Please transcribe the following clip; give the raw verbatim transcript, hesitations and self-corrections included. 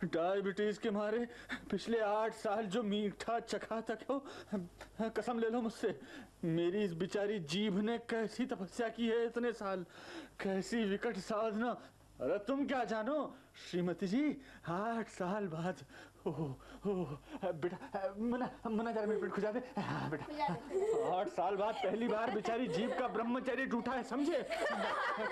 Diabetes के मारे पिछले आठ साल जो मीठा चखा तक हो, कसम ले लो मुझसे, मेरी इस बेचारी जीभ ने कैसी तपस्या की है इतने साल, कैसी विकट साधना। अरे तुम क्या जानो श्रीमती जी, आठ साल बाद। ओह ओह बेटा, मना मना जरा मेरे पेट खुजा दे। हाँ बेटा, आठ साल बाद पहली बार बेचारी जीभ का ब्रह्मचर्य टूटा है, समझे?